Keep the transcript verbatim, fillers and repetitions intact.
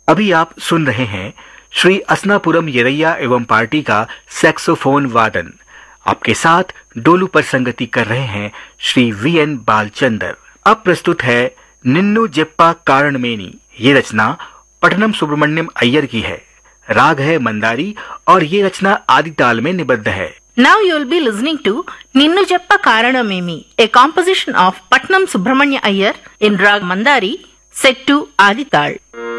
अभी आप सुन रहे हैं श्री असनापुरम येरैया एवं पार्टी का सैक्सोफोन वादन। आपके साथ डोलू पर संगति कर रहे हैं श्री वी एन बालचंदर। अब प्रस्तुत है निन्नु जेप्पा कारणमेनी। ये रचना पट्टनम सुब्रमण्यम अय्यर की है। राग है मंदारी और ये रचना आदि ताल में निबद्ध है। Now you will be listening to Ninnu Jeppa Karanamemi, a composition of Patnam Subramanya Iyer in Rag Mandari, set to Adi Tal.